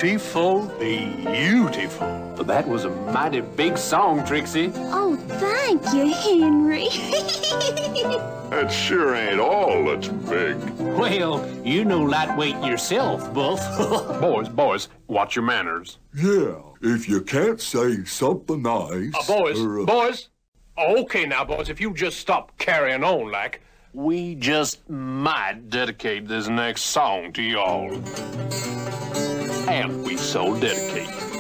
beautiful, beautiful. That was a mighty big song, Trixie. Oh, thank you, Henry. That sure ain't all that's big. Well, you know lightweight yourself, Buff. Boys, watch your manners. Yeah, if you can't say something nice... Boys. Okay now, boys, if you just stop carrying on like... We just might dedicate this next song to y'all. And we so dedicate.